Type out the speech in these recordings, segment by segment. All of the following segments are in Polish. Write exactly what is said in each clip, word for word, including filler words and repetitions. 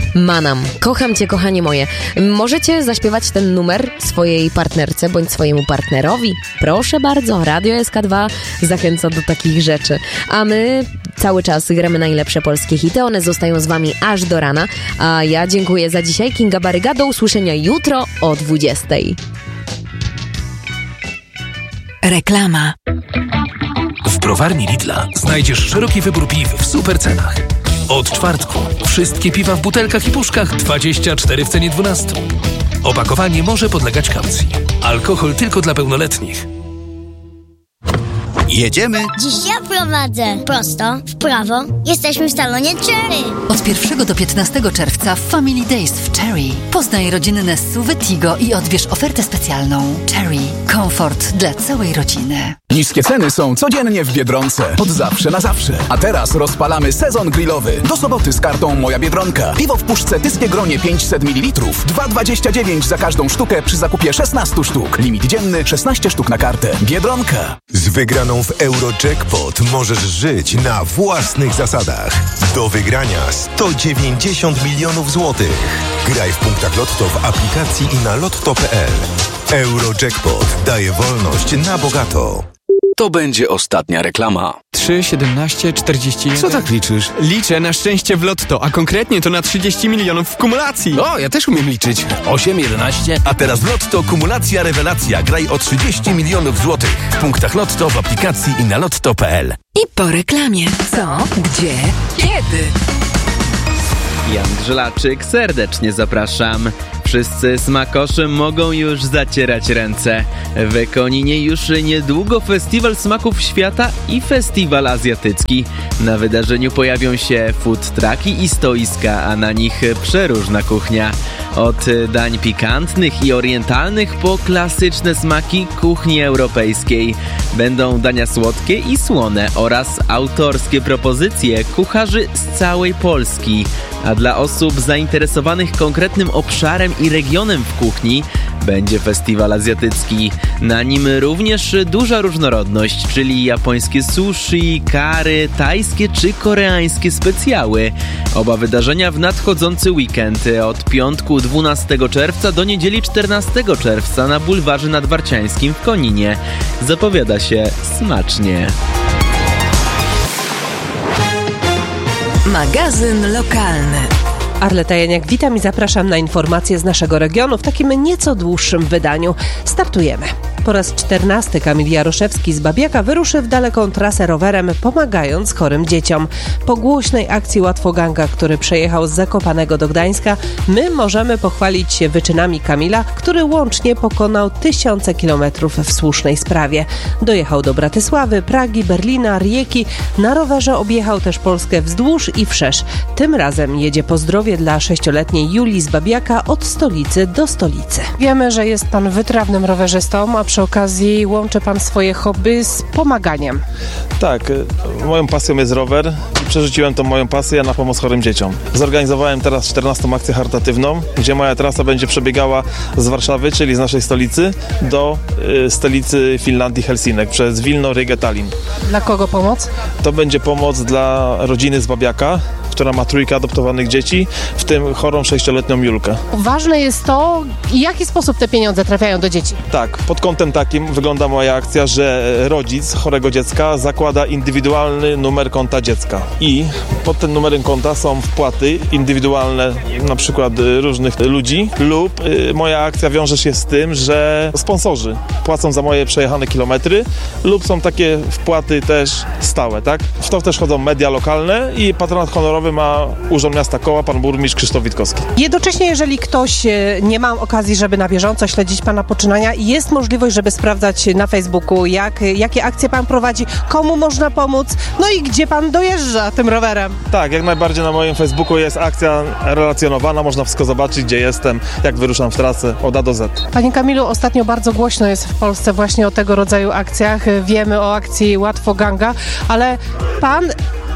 Manam. Kocham cię, kochanie moje. Możecie zaśpiewać ten numer swojej partnerce bądź swojemu partnerowi. Proszę bardzo, Radio S K dwa zachęca do takich rzeczy. A my cały czas gramy najlepsze polskie hity. One zostają z wami aż do rana. A ja dziękuję za dzisiaj. Kinga Baryga. Do usłyszenia jutro o dwudziestej. Reklama. W browarni Lidla znajdziesz szeroki wybór piw w super cenach. Od czwartku wszystkie piwa w butelkach i puszkach dwadzieścia cztery w cenie dwunastu. Opakowanie może podlegać kaucji. Alkohol tylko dla pełnoletnich. Jedziemy? Dziś ja prowadzę. Prosto, w prawo. Jesteśmy w salonie Cherry. Od pierwszego do piętnastego czerwca w Family Days w Cherry. Poznaj rodzinne S U V Tigo i odbierz ofertę specjalną. Cherry. Komfort dla całej rodziny. Niskie ceny są codziennie w Biedronce. Od zawsze na zawsze. A teraz rozpalamy sezon grillowy. Do soboty z kartą Moja Biedronka. Piwo w puszce Tyskie Gronie pięćset mililitrów. dwa dwadzieścia dziewięć za każdą sztukę przy zakupie szesnaście sztuk. Limit dzienny szesnaście sztuk na kartę. Biedronka. Z wygraną w Eurojackpot możesz żyć na własnych zasadach. Do wygrania sto dziewięćdziesiąt milionów złotych. Graj w punktach Lotto w aplikacji i na lotto kropka p l. Eurojackpot daje wolność na bogato. To będzie ostatnia reklama. trzy, siedemnaście, czterdzieści jeden. Co tak liczysz? Liczę na szczęście w Lotto, a konkretnie to na trzydzieści milionów w kumulacji. O, ja też umiem liczyć. osiem, jedenaście. A teraz w Lotto kumulacja rewelacja. Graj o trzydzieści milionów złotych. W punktach Lotto, w aplikacji i na lotto kropka p l. I po reklamie. Co? Gdzie? Kiedy? Jan Grzelaczyk, serdecznie zapraszam. Wszyscy smakosze mogą już zacierać ręce. W Koninie już niedługo Festiwal Smaków Świata i Festiwal Azjatycki. Na wydarzeniu pojawią się food trucki i stoiska, a na nich przeróżna kuchnia. Od dań pikantnych i orientalnych po klasyczne smaki kuchni europejskiej. Będą dania słodkie i słone oraz autorskie propozycje kucharzy z całej Polski. A dla osób zainteresowanych konkretnym obszarem i regionem w kuchni będzie festiwal azjatycki. Na nim również duża różnorodność, czyli japońskie sushi, curry, tajskie czy koreańskie specjały. Oba wydarzenia w nadchodzący weekend od piątku dwunastego czerwca do niedzieli czternastego czerwca na bulwarze nadwarciańskim w Koninie. Zapowiada się smacznie. Magazyn lokalny. Arleta Janiak, witam i zapraszam na informacje z naszego regionu w takim nieco dłuższym wydaniu. Startujemy. Po raz czternasty Kamil Jaroszewski z Babiaka wyruszy w daleką trasę rowerem, pomagając chorym dzieciom. Po głośnej akcji Łatwoganga, który przejechał z Zakopanego do Gdańska, my możemy pochwalić się wyczynami Kamila, który łącznie pokonał tysiące kilometrów w słusznej sprawie. Dojechał do Bratysławy, Pragi, Berlina, Rijeki. Na rowerze objechał też Polskę wzdłuż i wszerz. Tym razem jedzie po zdrowie dla sześcioletniej Julii z Babiaka od stolicy do stolicy. Wiemy, że jest pan wytrawnym rowerzystą, a przy okazji łączy pan swoje hobby z pomaganiem. Tak, moją pasją jest rower i przerzuciłem tą moją pasję na pomoc chorym dzieciom. Zorganizowałem teraz czternastą akcję charytatywną, gdzie moja trasa będzie przebiegała z Warszawy, czyli z naszej stolicy, do y, stolicy Finlandii Helsinek, przez Wilno, Rygę, Tallinn. Dla kogo pomoc? To będzie pomoc dla rodziny z Babiaka, która ma trójkę adoptowanych dzieci, w tym chorą sześcioletnią Julkę. Ważne jest to, w jaki sposób te pieniądze trafiają do dzieci. Tak, pod kątem takim wygląda moja akcja, że rodzic chorego dziecka zakłada indywidualny numer konta dziecka i pod tym numerem konta są wpłaty indywidualne, na przykład różnych ludzi, lub y, moja akcja wiąże się z tym, że sponsorzy płacą za moje przejechane kilometry, lub są takie wpłaty też stałe, tak? W to też chodzą media lokalne i patronat honorowy ma Urząd Miasta Koła, pan burmistrz Krzysztof Witkowski. Jednocześnie, jeżeli ktoś nie ma okazji, żeby na bieżąco śledzić pana poczynania, jest możliwość, żeby sprawdzać na Facebooku, jak, jakie akcje pan prowadzi, komu można pomóc, no i gdzie pan dojeżdża tym rowerem. Tak, jak najbardziej na moim Facebooku jest akcja relacjonowana, można wszystko zobaczyć, gdzie jestem, jak wyruszam w trasę od A do Z. Panie Kamilu, ostatnio bardzo głośno jest w Polsce właśnie o tego rodzaju akcjach. Wiemy o akcji Łatwoganga, ale pan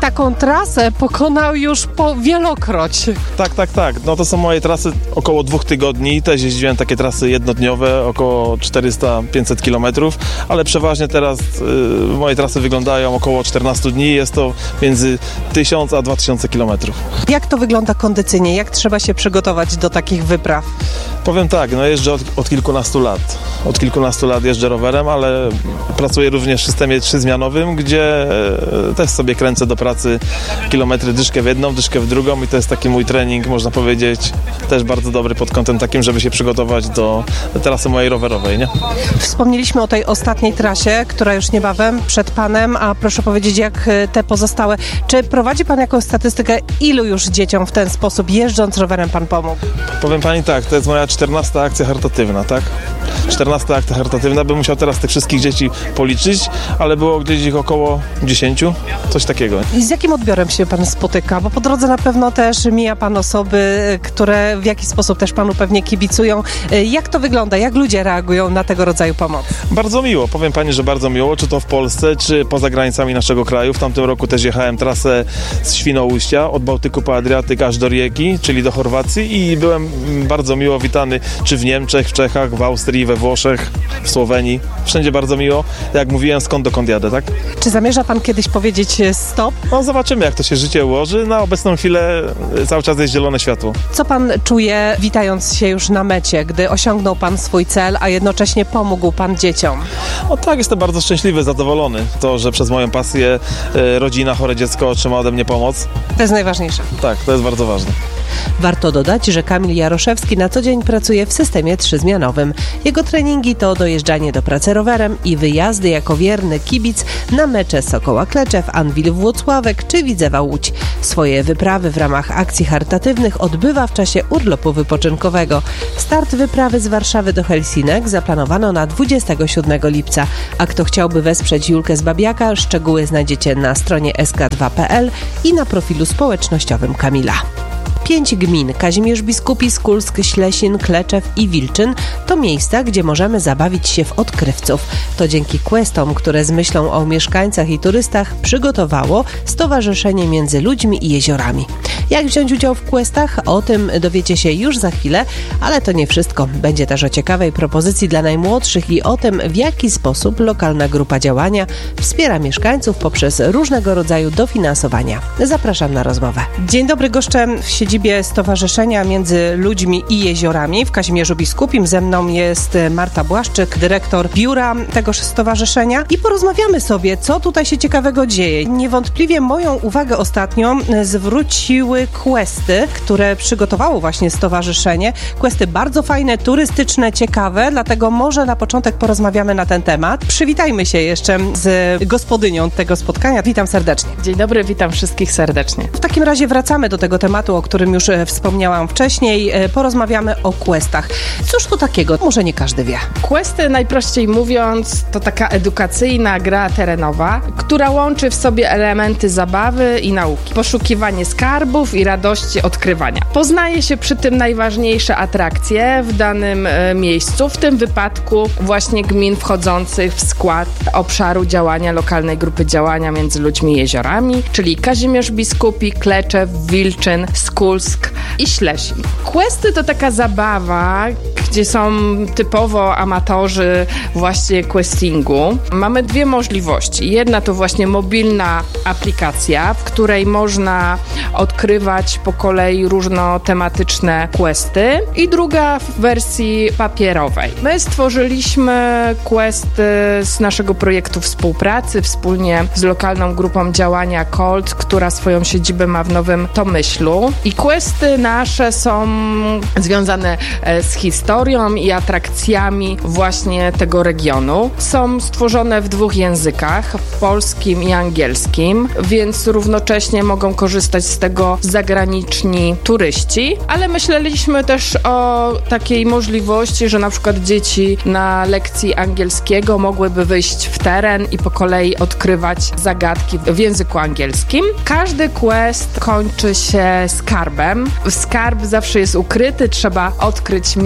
taką trasę pokonał już po wielokroć. Tak, tak, tak. No to są moje trasy około dwóch tygodni. Też jeździłem takie trasy jednodniowe, około czterysta do pięciuset kilometrów, ale przeważnie teraz y, moje trasy wyglądają około czternaście dni. Jest to między tysiąc a dwa tysiące kilometrów. Jak to wygląda kondycyjnie? Jak trzeba się przygotować do takich wypraw? Powiem tak, no jeżdżę od, od kilkunastu lat. Od kilkunastu lat jeżdżę rowerem, ale pracuję również w systemie trzyzmianowym, gdzie e, też sobie kręcę do pracy kilometry, dyszkę w jedną, dyszkę w drugą i to jest taki mój trening, można powiedzieć, też bardzo dobry pod kątem takim, żeby się przygotować do trasy mojej rowerowej, nie? Wspomnieliśmy o tej ostatniej trasie, która już niebawem przed panem, a proszę powiedzieć, jak te pozostałe. Czy prowadzi pan jakąś statystykę, ilu już dzieciom w ten sposób jeżdżąc rowerem pan pomógł? Powiem pani tak, to jest moja czternasta akcja charytatywna, tak? czternasta akcja charytatywna, bym musiał teraz tych wszystkich dzieci policzyć, ale było gdzieś ich około dziesięciu, coś takiego. I z jakim odbiorem się pan spotyka? Bo po drodze na pewno też mija pan osoby, które w jakiś sposób też panu pewnie kibicują. Jak to wygląda? Jak ludzie reagują na tego rodzaju pomoc? Bardzo miło, powiem pani, że bardzo miło, czy to w Polsce, czy poza granicami naszego kraju. W tamtym roku też jechałem trasę z Świnoujścia, od Bałtyku po Adriatyk aż do Rijeki, czyli do Chorwacji i byłem bardzo miło witany, czy w Niemczech, w Czechach, w Austrii, we Włoszech, w Słowenii. Wszędzie bardzo miło. Jak mówiłem, skąd dokąd jadę, tak? Czy zamierza pan kiedyś powiedzieć stop? No zobaczymy, jak to się życie ułoży. Na obecną chwilę cały czas jest zielone światło. Co pan czuje, witając się już na mecie, gdy osiągnął pan swój cel, a jednocześnie pomógł pan dzieciom? No tak, jestem bardzo szczęśliwy, zadowolony. To, że przez moją pasję e, rodzina, chore dziecko otrzyma ode mnie pomoc. To jest najważniejsze. Tak, to jest bardzo ważne. Warto dodać, że Kamil Jaroszewski na co dzień pracuje w systemie trzyzmianowym. Jego treningi to dojeżdżanie do pracy rowerem i wyjazdy jako wierny kibic na mecze Sokoła Kleczew, Anwil Włocławek czy Widzewa Łódź. Swoje wyprawy w ramach akcji charytatywnych odbywa w czasie urlopu wypoczynkowego. Start wyprawy z Warszawy do Helsinek zaplanowano na dwudziestego siódmego lipca. A kto chciałby wesprzeć Julkę z Babiaka, szczegóły znajdziecie na stronie es ka dwa kropka pe el i na profilu społecznościowym Kamila. Pięć gmin, Kazimierz Biskupi, Skulsk, Ślesin, Kleczew i Wilczyn, to miejsca, gdzie możemy zabawić się w odkrywców. To dzięki questom, które z myślą o mieszkańcach i turystach przygotowało Stowarzyszenie Między Ludźmi i Jeziorami. Jak wziąć udział w questach? O tym dowiecie się już za chwilę, ale to nie wszystko. Będzie też o ciekawej propozycji dla najmłodszych i o tym, w jaki sposób lokalna grupa działania wspiera mieszkańców poprzez różnego rodzaju dofinansowania. Zapraszam na rozmowę. Dzień dobry, goszczem w siedzibie Stowarzyszenia Między Ludźmi i Jeziorami w Kazimierzu Biskupim. Ze mną jest Marta Błaszczyk, dyrektor biura tegoż stowarzyszenia i porozmawiamy sobie, co tutaj się ciekawego dzieje. Niewątpliwie moją uwagę ostatnio zwróciły questy, które przygotowało właśnie stowarzyszenie. Questy bardzo fajne, turystyczne, ciekawe, dlatego może na początek porozmawiamy na ten temat. Przywitajmy się jeszcze z gospodynią tego spotkania. Witam serdecznie. Dzień dobry, witam wszystkich serdecznie. W takim razie wracamy do tego tematu, o którym już wspomniałam wcześniej. Porozmawiamy o questach. Cóż to takiego? Może nie każdy wie. Questy, najprościej mówiąc, to taka edukacyjna gra terenowa, która łączy w sobie elementy zabawy i nauki. Poszukiwanie skarbów i radości odkrywania. Poznaje się przy tym najważniejsze atrakcje w danym e, miejscu, w tym wypadku właśnie gmin wchodzących w skład obszaru działania lokalnej grupy działania Między Ludźmi i Jeziorami, czyli Kazimierz Biskupi, Kleczew, Wilczyn, Skulsk i Ślesin. Questy to taka zabawa, gdzie są typowo amatorzy właśnie questingu. Mamy dwie możliwości. Jedna to właśnie mobilna aplikacja, w której można odkrywać po kolei różnotematyczne questy i druga w wersji papierowej. My stworzyliśmy questy z naszego projektu współpracy wspólnie z lokalną grupą działania Colt, która swoją siedzibę ma w Nowym Tomyślu. I questy nasze są związane z historią i atrakcjami właśnie tego regionu. Są stworzone w dwóch językach, w polskim i angielskim, więc równocześnie mogą korzystać z tego zagraniczni turyści, ale myśleliśmy też o takiej możliwości, że na przykład dzieci na lekcji angielskiego mogłyby wyjść w teren i po kolei odkrywać zagadki w języku angielskim. Każdy quest kończy się skarbem. Skarb zawsze jest ukryty, trzeba odkryć miejsce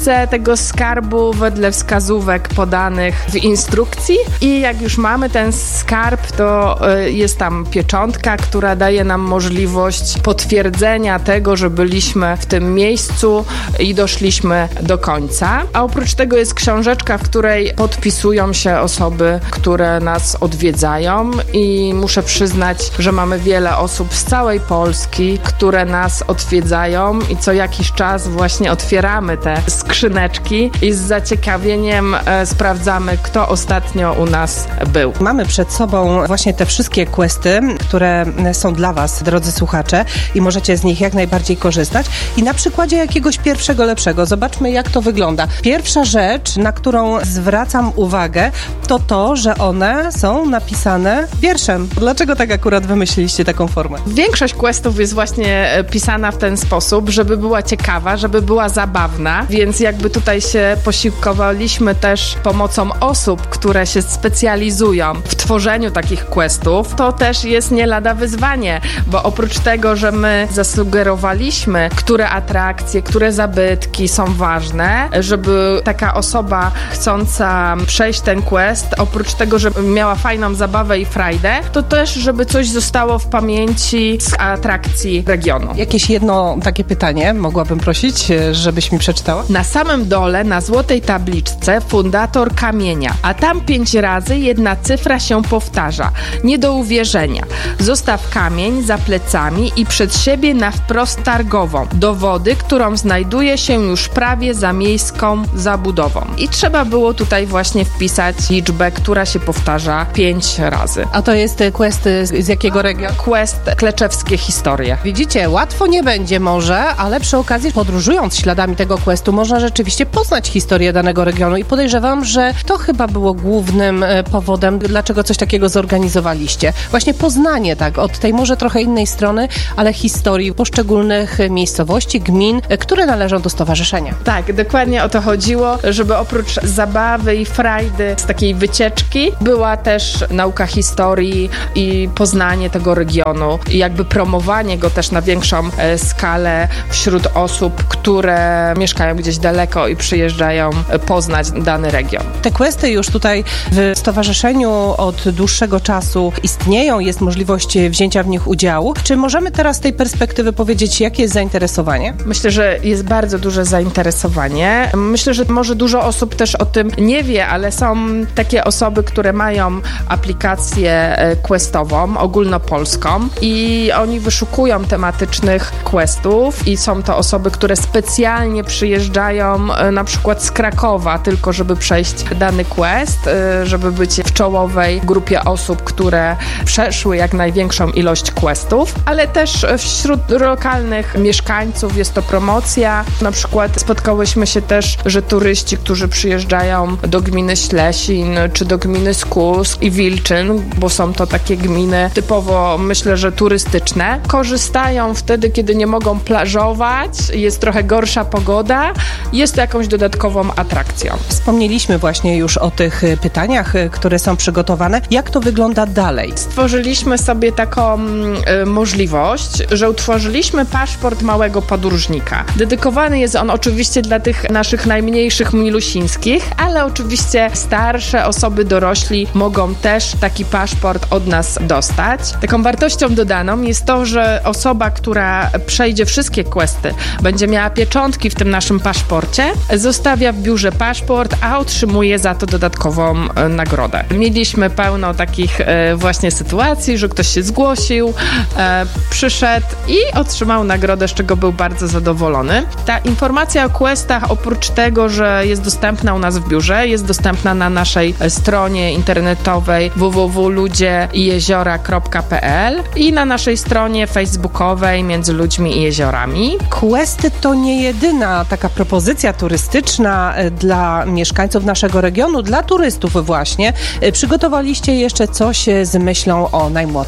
miejsce tego skarbu wedle wskazówek podanych w instrukcji i jak już mamy ten skarb, to jest tam pieczątka, która daje nam możliwość potwierdzenia tego, że byliśmy w tym miejscu i doszliśmy do końca. A oprócz tego jest książeczka, w której podpisują się osoby, które nas odwiedzają i muszę przyznać, że mamy wiele osób z całej Polski, które nas odwiedzają i co jakiś czas właśnie otwieramy te skrzyneczki i z zaciekawieniem e, sprawdzamy, kto ostatnio u nas był. Mamy przed sobą właśnie te wszystkie questy, które są dla Was, drodzy słuchacze, i możecie z nich jak najbardziej korzystać. I na przykładzie jakiegoś pierwszego lepszego zobaczmy, jak to wygląda. Pierwsza rzecz, na którą zwracam uwagę, to to, że one są napisane wierszem. Dlaczego tak akurat wymyśliliście taką formę? Większość questów jest właśnie pisana w ten sposób, żeby była ciekawa, żeby była zabawna, więc jakby tutaj się posiłkowaliśmy też pomocą osób, które się specjalizują w tworzeniu takich questów. To też jest nie lada wyzwanie, bo oprócz tego, że my zasugerowaliśmy, które atrakcje, które zabytki są ważne, żeby taka osoba chcąca przejść ten quest, oprócz tego, żeby miała fajną zabawę i frajdę, to też, żeby coś zostało w pamięci z atrakcji regionu. Jakieś jedno takie pytanie mogłabym prosić, żebyś mi przeczytała? Na samym dole, na złotej tabliczce, fundator kamienia, a tam pięć razy jedna cyfra się powtarza. Nie do uwierzenia. Zostaw kamień za plecami i przed siebie na wprost targową, do wody, którą znajduje się już prawie za miejską zabudową. I trzeba było tutaj właśnie wpisać liczbę, która się powtarza pięć razy. A to jest quest z, z jakiego regionu? Quest Kleczewskie Historie. Widzicie, łatwo nie będzie może, ale przy okazji podróżując śladami tego questu można rzeczywiście poznać historię danego regionu i podejrzewam, że to chyba było głównym powodem, dlaczego coś takiego zorganizowaliście. Właśnie poznanie, tak, od tej może trochę innej strony, ale historii poszczególnych miejscowości, gmin, które należą do stowarzyszenia. Tak, dokładnie o to chodziło, żeby oprócz zabawy i frajdy z takiej wycieczki była też nauka historii i poznanie tego regionu i jakby promowanie go też na większą e, skalę wśród osób, które mieszkają gdzieś daleko i przyjeżdżają poznać dany region. Te questy już tutaj w stowarzyszeniu od dłuższego czasu istnieją, jest możliwość wzięcia w nich udziału. Czy możemy teraz z tej perspektywy powiedzieć, jakie jest zainteresowanie? Myślę, że jest bardzo duże zainteresowanie. Myślę, że może dużo osób też o tym nie wie, ale są takie osoby, które mają aplikację questową, ogólnopolską i oni wyszukują tematycznych questów i są to osoby, które specjalnie przyjeżdżają na przykład z Krakowa, tylko żeby przejść dany quest, żeby być w czołowej grupie osób, które przeszły jak największą ilość questów, ale też wśród lokalnych mieszkańców jest to promocja. Na przykład spotkałyśmy się też, że turyści, którzy przyjeżdżają do gminy Ślesin, czy do gminy Skusk i Wilczyn, bo są to takie gminy typowo, myślę, że turystyczne, korzystają wtedy, kiedy nie mogą plażować, jest trochę gorsza pogoda, jest to jakąś dodatkową atrakcją. Wspomnieliśmy właśnie już o tych pytaniach, które są przygotowane. Jak to wygląda dalej? Stworzyliśmy sobie taką y, możliwość, że utworzyliśmy paszport małego podróżnika. Dedykowany jest on oczywiście dla tych naszych najmniejszych milusińskich, ale oczywiście starsze osoby, dorośli mogą też taki paszport od nas dostać. Taką wartością dodaną jest to, że osoba, która przejdzie wszystkie questy, będzie miała pieczątki w tym naszym paszporcie, zostawia w biurze paszport, a otrzymuje za to dodatkową e, nagrodę. Mieliśmy pełno takich e, właśnie sytuacji, że ktoś się zgłosił, e, przyszedł i otrzymał nagrodę, z czego był bardzo zadowolony. Ta informacja o questach, oprócz tego, że jest dostępna u nas w biurze, jest dostępna na naszej stronie internetowej w w w kropka ludzie i jeziora kropka p l i na naszej stronie facebookowej Między Ludźmi i Jeziorami. Questy to nie jedyna taka propozycja turystyczna dla mieszkańców naszego regionu, dla turystów właśnie. Przygotowaliście jeszcze coś z myślą o najmłodszych.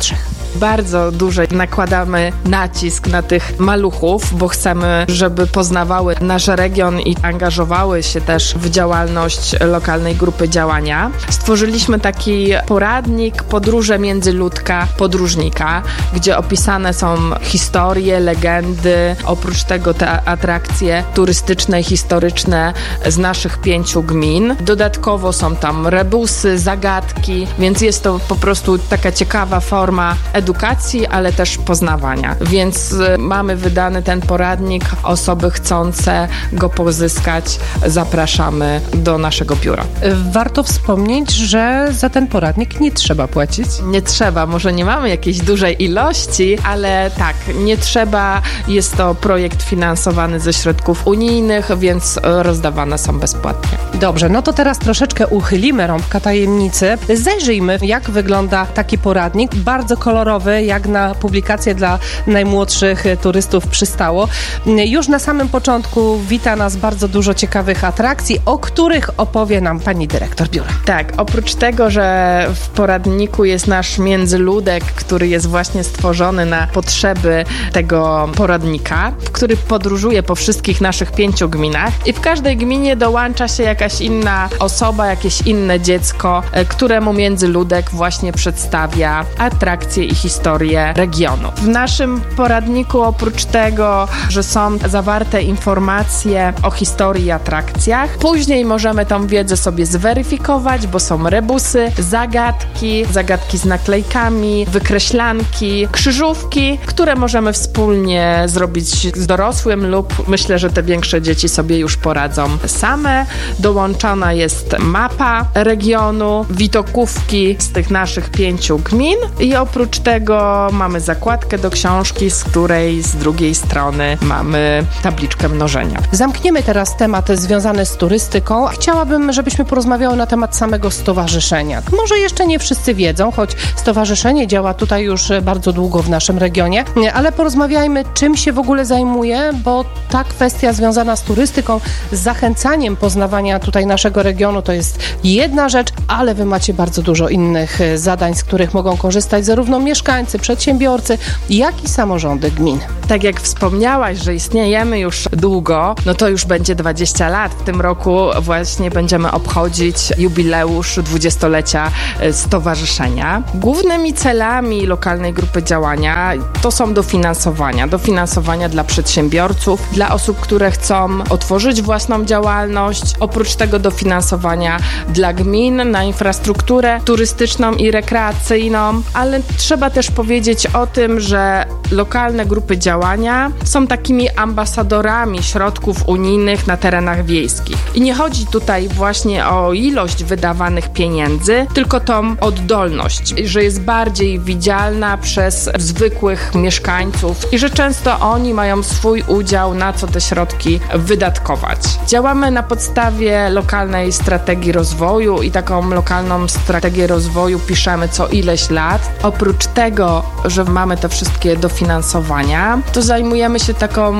Bardzo duży nakładamy nacisk na tych maluchów, bo chcemy, żeby poznawały nasz region i angażowały się też w działalność lokalnej grupy działania. Stworzyliśmy taki poradnik Podróże międzyludka podróżnika, gdzie opisane są historie, legendy, oprócz tego te atrakcje turystyczne i historyczne z naszych pięciu gmin. Dodatkowo są tam rebusy, zagadki, więc jest to po prostu taka ciekawa forma edukacji, ale też poznawania. Więc mamy wydany ten poradnik. Osoby chcące go pozyskać zapraszamy do naszego biura. Warto wspomnieć, że za ten poradnik nie trzeba płacić. Nie trzeba, może nie mamy jakiejś dużej ilości, ale tak, nie trzeba. Jest to projekt finansowany ze środków unijnych, więc rozdawane są bezpłatnie. Dobrze, no to teraz troszeczkę uchylimy rąbka tajemnicy. Zajrzyjmy, jak wygląda taki poradnik. Bardzo kolorowy, jak na publikację dla najmłodszych turystów przystało. Już na samym początku wita nas bardzo dużo ciekawych atrakcji, o których opowie nam pani dyrektor biura. Tak, oprócz tego, że w poradniku jest nasz międzyludek, który jest właśnie stworzony na potrzeby tego poradnika, który podróżuje po wszystkich naszych pięciu gminach i w każdej gminie dołącza się jakaś inna osoba, jakieś inne dziecko, któremu międzyludek właśnie przedstawia atrakcje i historię regionu. W naszym poradniku oprócz tego, że są zawarte informacje o historii i atrakcjach, później możemy tą wiedzę sobie zweryfikować, bo są rebusy, zagadki, zagadki z naklejkami, wykreślanki, krzyżówki, które możemy wspólnie zrobić z dorosłym lub myślę, że te większe dzieci sobie już poradzą same. Dołączona jest mapa regionu, widokówki z tych naszych pięciu gmin i oprócz tego mamy zakładkę do książki, z której z drugiej strony mamy tabliczkę mnożenia. Zamkniemy teraz temat związany z turystyką. Chciałabym, żebyśmy porozmawiały na temat samego stowarzyszenia. Może jeszcze nie wszyscy wiedzą, choć stowarzyszenie działa tutaj już bardzo długo w naszym regionie, ale porozmawiajmy, czym się w ogóle zajmuje, bo ta kwestia związana z turystyką, z zachęcaniem poznawania tutaj naszego regionu to jest jedna rzecz, ale wy macie bardzo dużo innych zadań, z których mogą korzystać zarówno mieszkańcy, przedsiębiorcy, jak i samorządy gmin. Tak jak wspomniałaś, że istniejemy już długo, no to już będzie dwadzieścia lat. W tym roku właśnie będziemy obchodzić jubileusz dwudziestolecia stowarzyszenia. Głównymi celami lokalnej grupy działania to są dofinansowania. Dofinansowania dla przedsiębiorców, dla osób, które chcą otworzyć własną działalność. Oprócz tego dofinansowania dla gmin na infrastrukturę turystyczną i rekreacyjną, ale trzeba też powiedzieć o tym, że lokalne grupy działania są takimi ambasadorami środków unijnych na terenach wiejskich. I nie chodzi tutaj właśnie o ilość wydawanych pieniędzy, tylko tą oddolność, że jest bardziej widzialna przez zwykłych mieszkańców i że często oni mają swój udział, na co te środki wydatkować. Działamy na podstawie lokalnej strategii rozwoju i taką lokalną strategię rozwoju piszemy co ileś lat. Oprócz tego, że mamy te wszystkie dofinansowania, to zajmujemy się taką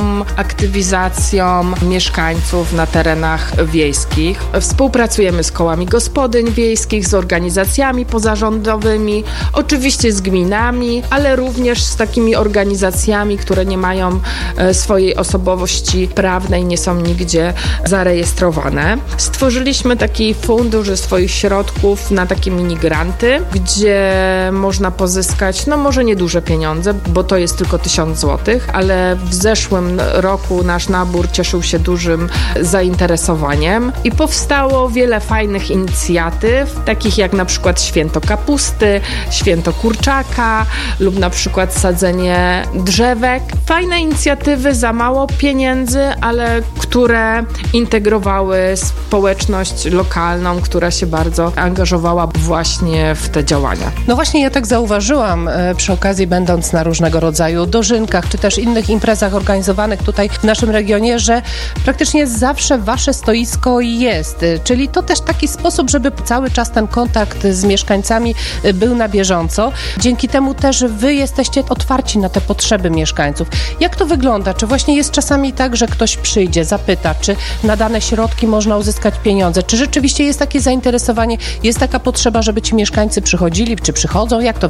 aktywizacją mieszkańców na terenach wiejskich. Współpracujemy z kołami gospodyń wiejskich, z organizacjami pozarządowymi, oczywiście z gminami, ale również z takimi organizacjami, które nie mają e, swojej osobowości prawnej, nie są nigdzie zarejestrowane. Stworzyliśmy taki fundusz ze swoich środków na takie minigranty, gdzie można pozyskać, no może nieduże pieniądze, bo to jest tylko tysiąc złotych, ale w zeszłym roku nasz nabór cieszył się dużym zainteresowaniem i powstało wiele fajnych inicjatyw, takich jak na przykład Święto Kapusty, Święto Kurczaka lub na przykład sadzenie drzewek. Fajne inicjatywy, za mało pieniędzy, ale które integrowały społeczność lokalną, która się bardzo angażowała właśnie w te działania. No właśnie ja tak zauważyłam e, przy okazji będąc na różnego rodzaju dożynkach, czy też innych imprezach organizowanych tutaj w naszym regionie, że praktycznie zawsze wasze stoisko jest, czyli to też taki sposób, żeby cały czas ten kontakt z mieszkańcami był na bieżąco. Dzięki temu też wy jesteście otwarci na te potrzeby mieszkańców. Jak to wygląda? Czy właśnie jest czasami tak, że ktoś przyjdzie, zapyta, czy na dane środki można uzyskać pieniądze? Czy rzeczywiście jest takie zainteresowanie, jest taka potrzeba, żeby ci mieszkańcy przychodzili, czy przychodzą? Jak to wygląda?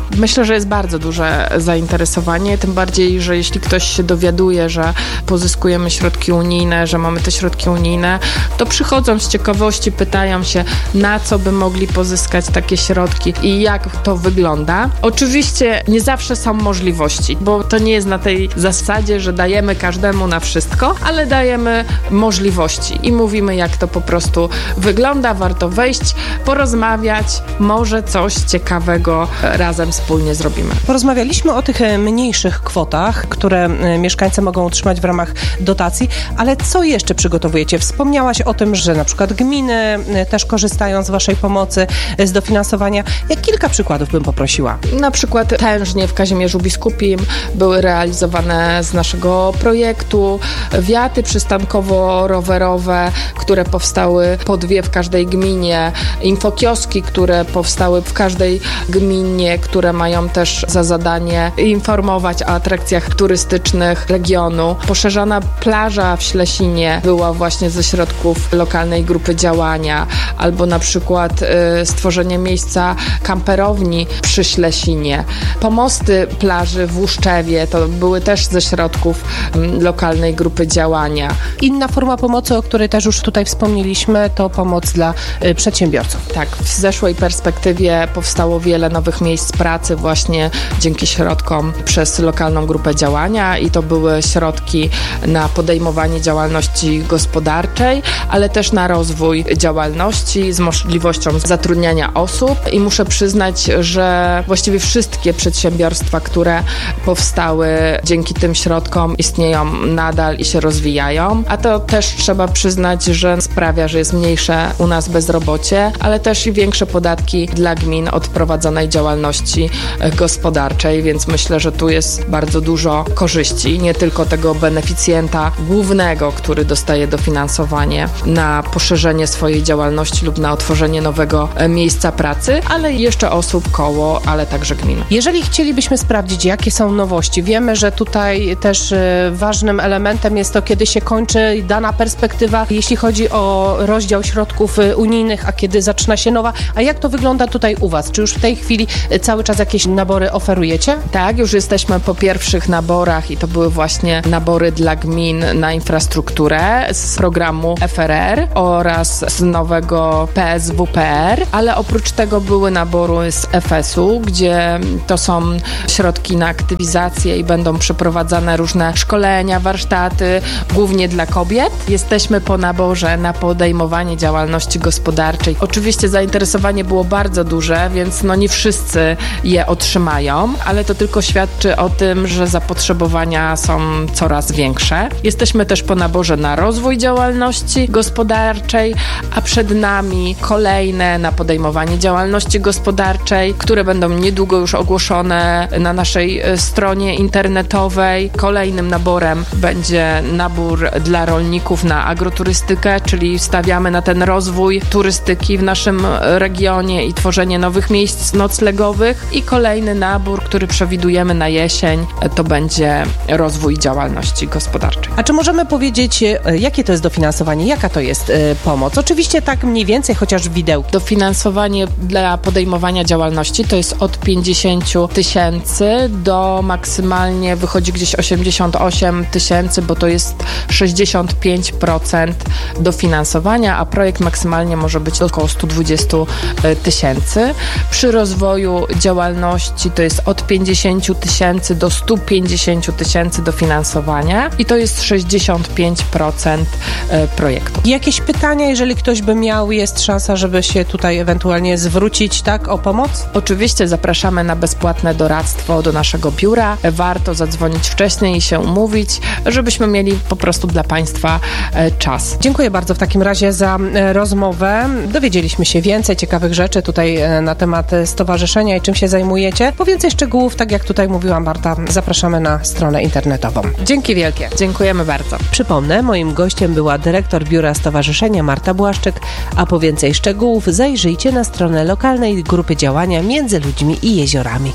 Myślę, że jest bardzo duże zainteresowanie, tym bardziej, że jeśli ktoś się dowiaduje, że pozyskujemy środki unijne, że mamy te środki unijne, to przychodzą z ciekawości, pytają się, na co by mogli pozyskać takie środki i jak to wygląda. Oczywiście nie zawsze są możliwości, bo to nie jest na tej zasadzie, że dajemy każdemu na wszystko, ale dajemy możliwości i mówimy, jak to po prostu wygląda, warto wejść, porozmawiać, może coś ciekawego razem wspólnie zrobimy. Porozmawialiśmy o tych mniejszych kwotach, które mieszkańcy mogą otrzymać w ramach dotacji, ale co jeszcze przygotowujecie? Wspomniałaś o tym, że na przykład gminy też korzystają z waszej pomocy, z dofinansowania. Jak kilka przykładów bym poprosiła? Na przykład tężnie w Kazimierzu Biskupim były realizowane z naszego projektu wiaty przystankowo-rowerowe, które powstały po dwie w każdej gminie, infokioski, które powstały w każdej gminie, które mają też za zadanie informować o atrakcjach turystycznych regionu. Poszerzana plaża w Ślesinie była właśnie ze środków lokalnej grupy działania, albo na przykład y, stworzenie miejsca kamperowni przy Ślesinie. Pomosty plaży w Łuszczewie to były też ze środków y, lokalnej grupy działania. Inna forma pomocy, o której też już tutaj wspomnieliśmy, to pomoc dla y, przedsiębiorców. Tak, w zeszłej perspektywie powstało wiele nowych miejsc pracy właśnie dzięki środkom przez lokalną grupę działania i to były środki na podejmowanie działalności gospodarczej, ale też na rozwój działalności z możliwością zatrudniania osób i muszę przyznać, że właściwie wszystkie przedsiębiorstwa, które powstały dzięki tym środkom istnieją nadal i się rozwijają, a to też trzeba przyznać, że sprawia, że jest mniejsze u nas bezrobocie, ale też i większe podatki dla gmin od prowadzonej działalności gospodarczej, więc myślę, że tu jest bardzo dużo korzyści, nie tylko tego beneficjenta głównego, który dostaje dofinansowanie na poszerzenie swojej działalności lub na otworzenie nowego miejsca pracy, ale jeszcze osób koło, ale także gmin. Jeżeli chcielibyśmy sprawdzić, jakie są nowości, wiemy, że tutaj też ważnym elementem jest to, kiedy się kończy dana perspektywa, jeśli chodzi o rozdział środków unijnych, a kiedy zaczyna się nowa. A jak to wygląda tutaj u was? Czy już w tej chwili cały czas jakieś nabory oferujecie? Tak, już jesteśmy po pierwszych naborach i to były właśnie nabory dla gmin na infrastrukturę z programu F R R oraz z nowego P S W P R, ale oprócz tego były nabory z F S u, gdzie to są środki na aktywizację i będą przeprowadzane różne szkolenia, warsztaty, głównie dla kobiet. Jesteśmy po naborze na podejmowanie działalności gospodarczej. Oczywiście zainteresowanie było bardzo duże, więc no nie wszyscy je otrzymają, ale to tylko świadczy o tym, że zapotrzebowania są coraz większe. Jesteśmy też po naborze na rozwój działalności gospodarczej, a przed nami kolejne na podejmowanie działalności gospodarczej, które będą niedługo już ogłoszone na naszej stronie internetowej. Kolejnym naborem będzie nabór dla rolników na agroturystykę, czyli stawiamy na ten rozwój turystyki w naszym regionie i tworzenie nowych miejsc noclegowych. I kolejny nabór, który przewidujemy na jesień, to będzie rozwój działalności gospodarczej. A czy możemy powiedzieć, jakie to jest dofinansowanie? Jaka to jest y, pomoc? Oczywiście tak mniej więcej, chociaż widełki. Dofinansowanie dla podejmowania działalności to jest od pięćdziesiąt tysięcy do maksymalnie wychodzi gdzieś osiemdziesiąt osiem tysięcy, bo to jest sześćdziesiąt pięć procent dofinansowania, a projekt maksymalnie może być około sto dwadzieścia tysięcy. Przy rozwoju działalności to jest od pięćdziesiąt tysięcy do sto pięćdziesiąt tysięcy dofinansowania i to jest sześćdziesiąt pięć procent projektu. Jakieś pytania, jeżeli ktoś by miał, jest szansa, żeby się tutaj ewentualnie zwrócić, tak, o pomoc? Oczywiście zapraszamy na bezpłatne doradztwo do naszego biura. Warto zadzwonić wcześniej i się umówić, żebyśmy mieli po prostu dla Państwa czas. Dziękuję bardzo w takim razie za rozmowę. Dowiedzieliśmy się więcej ciekawych rzeczy tutaj na temat stowarzyszenia i czym się zajmujecie. Po więcej szczegółów, tak jak tutaj mówiła Marta, zapraszamy na stronę internetową. Dzięki wielkie. Dziękujemy bardzo. Przypomnę, moim gościem była dyrektor biura stowarzyszenia Marta Błaszczyk, a po więcej szczegółów zajrzyjcie na stronę lokalnej grupy działania Między Ludźmi i Jeziorami.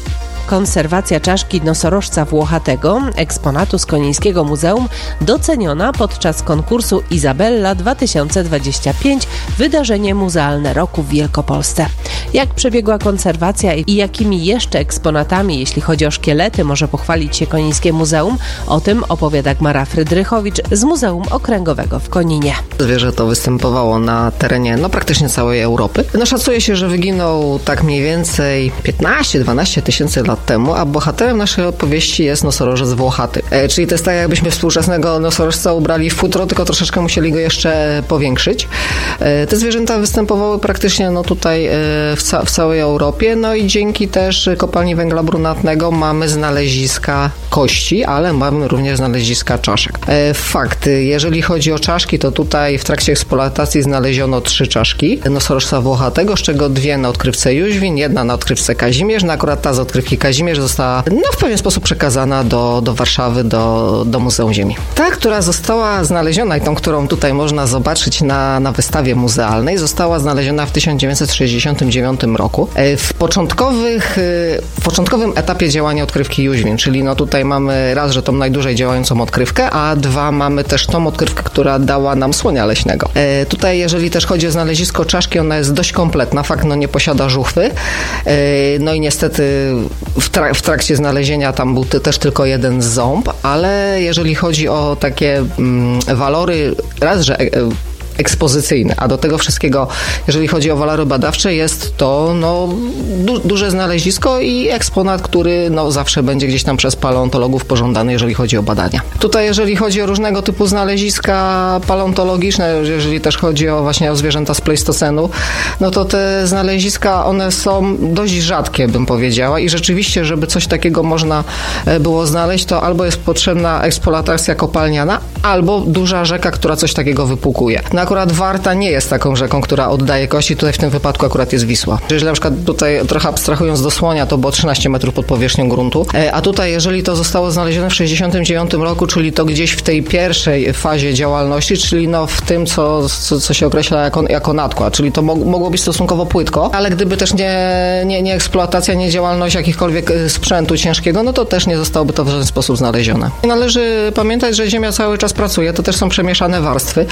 Konserwacja czaszki nosorożca włochatego, eksponatu z Konińskiego Muzeum, doceniona podczas konkursu Izabella dwa tysiące dwadzieścia pięć, wydarzenie muzealne roku w Wielkopolsce. Jak przebiegła konserwacja i jakimi jeszcze eksponatami, jeśli chodzi o szkielety, może pochwalić się Konińskie Muzeum? O tym opowiada Gmara Frydrychowicz z Muzeum Okręgowego w Koninie. Zwierzę to występowało na terenie no praktycznie całej Europy. No szacuje się, że wyginął tak mniej więcej piętnaście do dwunastu tysięcy lat temu, a bohaterem naszej opowieści jest nosorożec włochaty. E, czyli to jest tak, jakbyśmy współczesnego nosorożca ubrali w futro, tylko troszeczkę musieli go jeszcze powiększyć. E, te zwierzęta występowały praktycznie no tutaj e, w, ca- w całej Europie, no i dzięki też kopalni węgla brunatnego mamy znaleziska kości, ale mamy również znaleziska czaszek. E, fakt, jeżeli chodzi o czaszki, to tutaj w trakcie eksploatacji znaleziono trzy czaszki nosorożca włochatego, z czego dwie na odkrywce Jóźwin, jedna na odkrywce Kazimierz. No akurat ta z odkrywki Kazimierz została no, w pewien sposób przekazana do, do Warszawy, do, do Muzeum Ziemi. Ta, która została znaleziona i tą, którą tutaj można zobaczyć na, na wystawie muzealnej, została znaleziona w tysiąc dziewięćset sześćdziesiątym dziewiątym roku. W początkowych, w początkowym etapie działania odkrywki Jóźwin, czyli no tutaj mamy raz, że tą najdłużej działającą odkrywkę, a dwa, mamy też tą odkrywkę, która dała nam słonia leśnego. E, tutaj, jeżeli też chodzi o znalezisko czaszki, ona jest dość kompletna. Fakt, no nie posiada żuchwy. E, no i niestety w, tra- w trakcie znalezienia tam był ty- też tylko jeden ząb, ale jeżeli chodzi o takie mm, walory, raz, że e, ekspozycyjne, a do tego wszystkiego, jeżeli chodzi o walory badawcze, jest to no, du- duże znalezisko i eksponat, który no, zawsze będzie gdzieś tam przez paleontologów pożądany, jeżeli chodzi o badania. Tutaj, jeżeli chodzi o różnego typu znaleziska paleontologiczne, jeżeli też chodzi o właśnie o zwierzęta z Pleistocenu, no to te znaleziska, one są dość rzadkie, bym powiedziała, i rzeczywiście, żeby coś takiego można było znaleźć, to albo jest potrzebna eksploatacja kopalniana, albo duża rzeka, która coś takiego wypłukuje. No akurat Warta nie jest taką rzeką, która oddaje kości, tutaj w tym wypadku akurat jest Wisła. Jeżeli na przykład tutaj trochę abstrahując do słonia, to było trzynaście metrów pod powierzchnią gruntu, a tutaj jeżeli to zostało znalezione w sześćdziesiątym dziewiątym roku, czyli to gdzieś w tej pierwszej fazie działalności, czyli no w tym, co, co, co się określa jako, jako nadkład, czyli to mog, mogło być stosunkowo płytko, ale gdyby też nie, nie, nie eksploatacja, nie działalność jakichkolwiek sprzętu ciężkiego, no to też nie zostałoby to w żaden sposób znalezione. I należy pamiętać, że Ziemia cały czas pracuje, to też są przemieszane warstwy.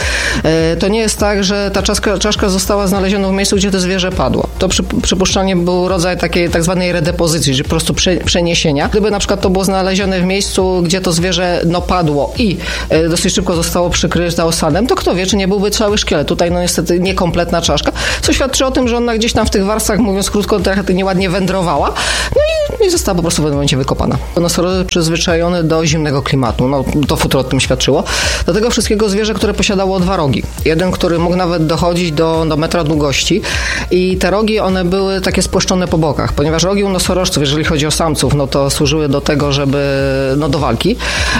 To nie jest tak, że ta czaszka, czaszka została znaleziona w miejscu, gdzie to zwierzę padło. To przy, przypuszczalnie był rodzaj takiej tak zwanej redepozycji, czyli po prostu prze, przeniesienia. Gdyby na przykład to było znalezione w miejscu, gdzie to zwierzę no padło i e, dosyć szybko zostało przykryte osadem, to kto wie, czy nie byłby cały szkielet. Tutaj no niestety niekompletna czaszka, co świadczy o tym, że ona gdzieś tam w tych warstwach, mówiąc krótko, trochę nieładnie wędrowała, no i, i została po prostu w pewnym momencie wykopana. Nosorożec przyzwyczajony do zimnego klimatu, no to futro o tym świadczyło. Do tego wszystkiego zwierzę, które posiadało dwa rogi. Jeden, który mógł nawet dochodzić do, do metra długości i te rogi, one były takie spłaszczone po bokach, ponieważ rogi u nosorożców, jeżeli chodzi o samców, no to służyły do tego, żeby, no do walki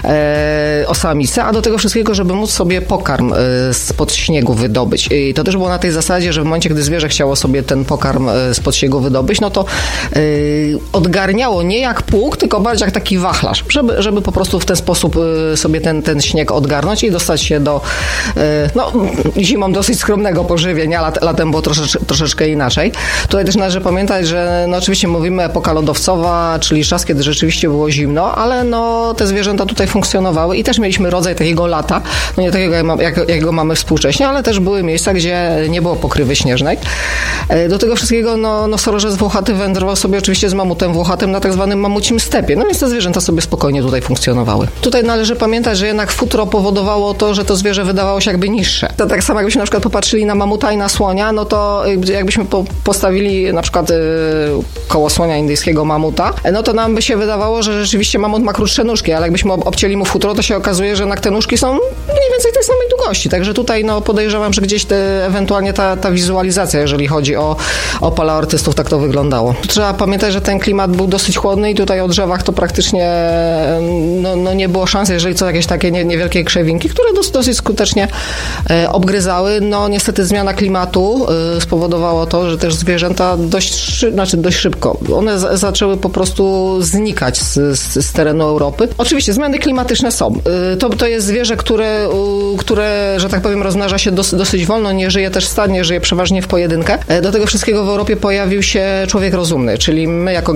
e, o samicę, a do tego wszystkiego, żeby móc sobie pokarm e, spod śniegu wydobyć. I to też było na tej zasadzie, że w momencie, gdy zwierzę chciało sobie ten pokarm e, spod śniegu wydobyć, no to e, odgarniało nie jak pług, tylko bardziej jak taki wachlarz, żeby, żeby po prostu w ten sposób e, sobie ten, ten śnieg odgarnąć i dostać się do e, no zimą dosyć skromnego pożywienia, lat, latem było troszecz, troszeczkę inaczej. Tutaj też należy pamiętać, że no oczywiście mówimy epoka lodowcowa, czyli czas, kiedy rzeczywiście było zimno, ale no te zwierzęta tutaj funkcjonowały i też mieliśmy rodzaj takiego lata, no nie takiego jak, jak go mamy współcześnie, ale też były miejsca, gdzie nie było pokrywy śnieżnej. Do tego wszystkiego no, nosorożec włochaty wędrował sobie oczywiście z mamutem włochatym na tak zwanym mamucim stepie, no więc te zwierzęta sobie spokojnie tutaj funkcjonowały. Tutaj należy pamiętać, że jednak futro powodowało to, że to zwierzę wydawało się jakby niższe. To tak samo jakbyśmy na przykład popatrzyli na mamuta i na słonia, no to jakbyśmy po, postawili na przykład yy, koło słonia indyjskiego mamuta, no to nam by się wydawało, że rzeczywiście mamut ma krótsze nóżki, ale jakbyśmy obcięli mu futro, to się okazuje, że jednak te nóżki są mniej więcej tej samej długości. Także tutaj no podejrzewam, że gdzieś te, ewentualnie ta, ta wizualizacja, jeżeli chodzi o, o paleoartystów, tak to wyglądało. Trzeba pamiętać, że ten klimat był dosyć chłodny i tutaj o drzewach to praktycznie no, no nie było szans, jeżeli co jakieś takie nie, niewielkie krzewinki, które dos, dosyć skutecznie e, obgryzały. No niestety zmiana klimatu y, spowodowało to, że też zwierzęta dość, szy, znaczy dość szybko, one z, zaczęły po prostu znikać z, z, z terenu Europy. Oczywiście zmiany klimatyczne są. Y, to, to jest zwierzę, które, y, które, że tak powiem, rozmnaża się dos, dosyć wolno, nie żyje też stadnie, nie żyje przeważnie w pojedynkę. Y, do tego wszystkiego w Europie pojawił się człowiek rozumny, czyli my jako gatunek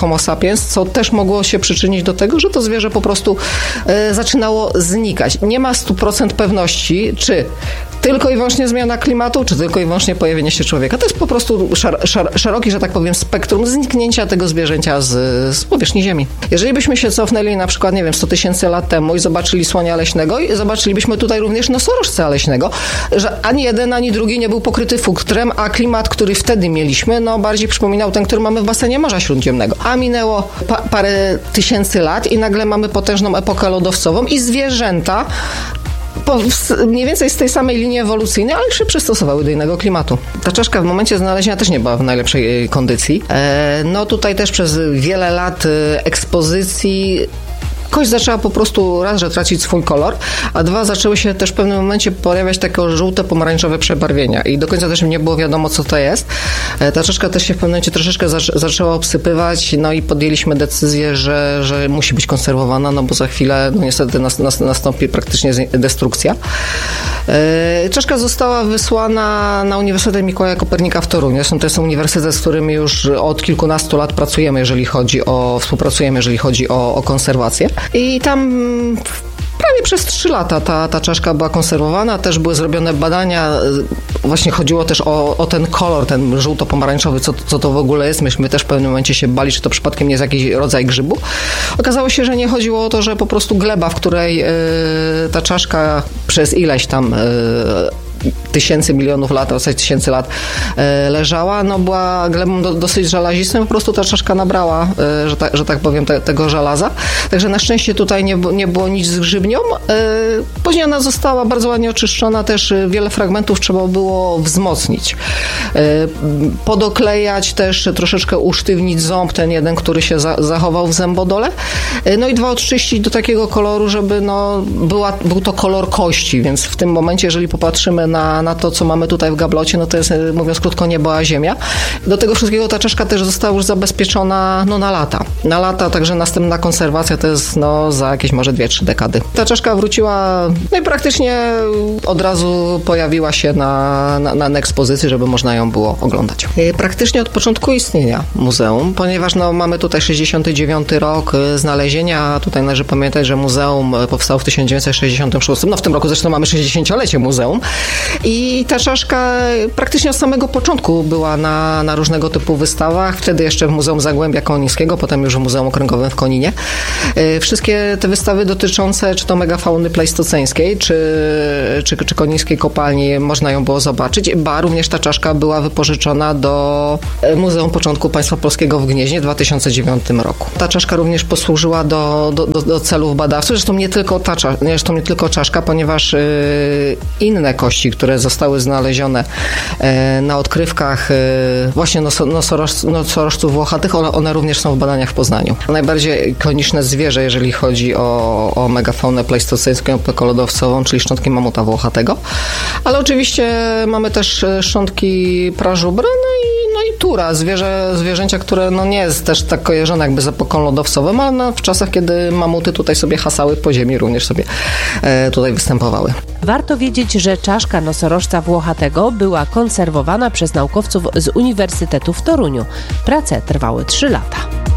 Homo sapiens, co też mogło się przyczynić do tego, że to zwierzę po prostu e, zaczynało znikać. Nie ma stu procent pewności, czy tylko i wyłącznie zmiana klimatu, czy tylko i wyłącznie pojawienie się człowieka. To jest po prostu szar, szar, szeroki, że tak powiem, spektrum zniknięcia tego zwierzęcia z, z powierzchni Ziemi. Jeżeli byśmy się cofnęli na przykład, nie wiem, sto tysięcy lat temu i zobaczyli słonia leśnego i zobaczylibyśmy tutaj również nosorożca leśnego, że ani jeden, ani drugi nie był pokryty futrem, a klimat, który wtedy mieliśmy, no bardziej przypominał ten, który mamy w basenie Morza Śródziemnego. A minęło pa, parę tysięcy lat i nagle mamy potężną epokę lodowcową i zwierzęta Po, mniej więcej z tej samej linii ewolucyjnej, ale już się przystosowały do innego klimatu. Ta czaszka w momencie znalezienia też nie była w najlepszej kondycji. E, no tutaj też przez wiele lat ekspozycji kość zaczęła po prostu raz, że tracić swój kolor, a dwa, zaczęły się też w pewnym momencie pojawiać takie żółte, pomarańczowe przebarwienia i do końca też nie było wiadomo, co to jest. Ta czaszka też się w pewnym momencie troszeczkę zac- zaczęła obsypywać, no i podjęliśmy decyzję, że, że musi być konserwowana, no bo za chwilę, no niestety nas, nas, nastąpi praktycznie destrukcja. E, czaszka została wysłana na Uniwersytet Mikołaja Kopernika w Toruniu. Zresztą to jest uniwersytet, z którym już od kilkunastu lat pracujemy, jeżeli chodzi o, współpracujemy, jeżeli chodzi o, o konserwację. I tam prawie przez trzy lata ta, ta czaszka była konserwowana, też były zrobione badania, właśnie chodziło też o, o ten kolor, ten żółto-pomarańczowy, co, co to w ogóle jest. Myśmy też w pewnym momencie się bali, czy to przypadkiem nie jest jakiś rodzaj grzybu. Okazało się, że nie chodziło o to, że po prostu gleba, w której yy, ta czaszka przez ileś tam yy, tysięcy, milionów lat, około tysięcy lat e, leżała, no była glebą do, dosyć żelazistą, po prostu ta czaszka nabrała, e, że, ta, że tak powiem, te, tego żelaza. Także na szczęście tutaj nie, nie było nic z grzybnią. E, później ona została bardzo ładnie oczyszczona, też wiele fragmentów trzeba było wzmocnić. E, podoklejać też, troszeczkę usztywnić ząb, ten jeden, który się za, zachował w zębodole. E, no i dwa, odczyścić do takiego koloru, żeby no, była, był to kolor kości, więc w tym momencie, jeżeli popatrzymy Na, na to, co mamy tutaj w gablocie, no to jest, mówiąc krótko, niebo a ziemia. Do tego wszystkiego ta czaszka też została już zabezpieczona no, na lata. Na lata, także następna konserwacja to jest no, za jakieś może dwie, trzy dekady. Ta czaszka wróciła, no i praktycznie od razu pojawiła się na, na, na ekspozycji, żeby można ją było oglądać. Praktycznie od początku istnienia muzeum, ponieważ no, mamy tutaj sześćdziesiąty dziewiąty rok znalezienia. Tutaj należy pamiętać, że muzeum powstało w tysiąc dziewięćset sześćdziesiątym szóstym. No w tym roku zresztą mamy sześćdziesięciolecie muzeum. I ta czaszka praktycznie od samego początku była na, na różnego typu wystawach. Wtedy jeszcze w Muzeum Zagłębia Konińskiego, potem już w Muzeum Okręgowym w Koninie. Wszystkie te wystawy dotyczące czy to megafauny plejstoceńskiej, czy, czy, czy konińskiej kopalni można ją było zobaczyć. Ba, również ta czaszka była wypożyczona do Muzeum Początku Państwa Polskiego w Gnieźnie w dwa tysiące dziewiątym roku. Ta czaszka również posłużyła do, do, do, do celów badawczych. Zresztą nie tylko ta zresztą nie tylko czaszka, ponieważ yy, inne kości, które zostały znalezione na odkrywkach właśnie nosorożców, nosorożców włochatych, one, one również są w badaniach w Poznaniu. Najbardziej ikoniczne zwierzę, jeżeli chodzi o, o megafaunę plejstoceńską, epokę lodowcową, czyli szczątki mamuta włochatego. Ale oczywiście mamy też szczątki prażubra, no i, no i tura, zwierzę, zwierzęcia, które no nie jest też tak kojarzone jakby z epoką lodowcową, ale no w czasach, kiedy mamuty tutaj sobie hasały po ziemi, również sobie e, tutaj występowały. Warto wiedzieć, że czaszka nosorożca włochatego była konserwowana przez naukowców z Uniwersytetu w Toruniu. Prace trwały trzy lata.